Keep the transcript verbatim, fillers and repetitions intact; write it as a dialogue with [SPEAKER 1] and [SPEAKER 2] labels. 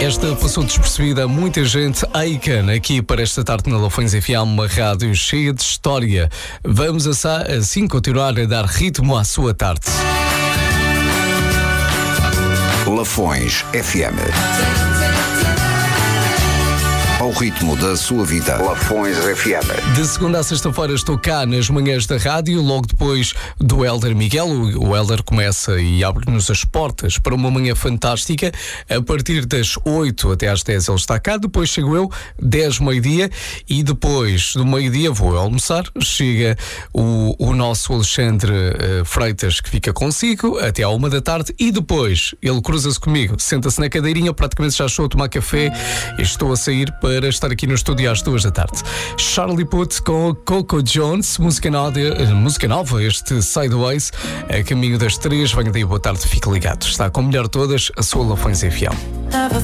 [SPEAKER 1] Esta passou despercebida a muita gente. Aiken, aqui para esta tarde na Lafões F M, uma rádio cheia de história. Vamos assim continuar a dar ritmo à sua tarde.
[SPEAKER 2] Lafões F M. Ao ritmo da sua vida. Lafões F M.
[SPEAKER 1] De segunda a sexta-feira estou cá nas manhãs da rádio, logo depois do Hélder Miguel. O Hélder começa e abre-nos as portas para uma manhã fantástica. A partir das oito até às dez ele está cá, depois chego eu, dez, meio-dia, e depois do meio-dia vou almoçar. Chega o, o nosso Alexandre uh, Freitas, que fica consigo até à uma da tarde, e depois ele cruza-se comigo, senta-se na cadeirinha, praticamente já estou a tomar café e estou a sair para para estar aqui no estúdio às duas da tarde. Charlie Puth com Coco Jones, música nova, música nova este Sideways, a caminho das três. Venha daí, boa tarde, fique ligado. Está com a melhor de todas, a sua Lafões F M.